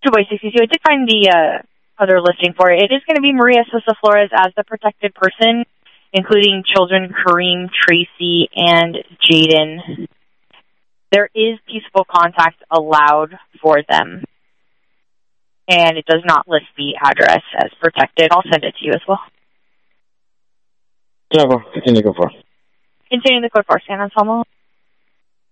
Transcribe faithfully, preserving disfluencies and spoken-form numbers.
Two Boy sixty-two. I did find the uh, other listing for it. It is going to be Maria Sosa Flores as the protected person, including children Kareem, Tracy, and Jaden. There is peaceful contact allowed for them, and it does not list the address as protected. I'll send it to you as well. Bravo, continue to go for. Continuing the code for San Anselmo.